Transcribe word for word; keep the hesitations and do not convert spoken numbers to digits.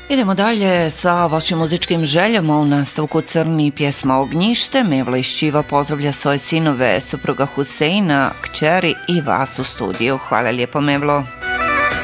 Idemo dalje sa vašim muzičkim željama. U nastavku Crni pjesma Ognjište. Mevla iz Čiva pozdravlja svoje sinove, supruga Huseina, kćeri i vas u studiju. Hvala lijepo, Mevlo.